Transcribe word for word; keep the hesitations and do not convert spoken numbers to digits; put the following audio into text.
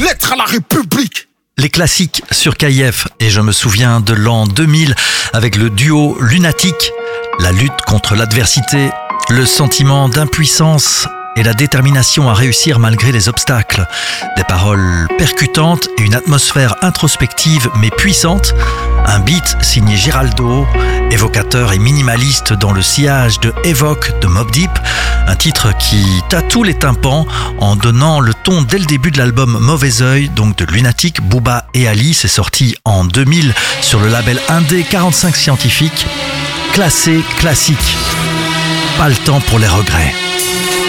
lettre à la République. Les classiques sur K I F, et je me souviens de l'an deux mille avec le duo Lunatic, la lutte contre l'adversité, le sentiment d'impuissance et la détermination à réussir malgré les obstacles. Des paroles percutantes et une atmosphère introspective mais puissante. Un beat signé Géraldo, évocateur et minimaliste dans le sillage de Evoque de Mobb Deep. Un titre qui tatoue les tympans en donnant le ton dès le début de l'album Mauvais Oeil, donc de Lunatic, Booba et Ali. C'est sorti en deux mille sur le label indé quarante-cinq Scientifique. Classé classique. Pas le temps pour les regrets.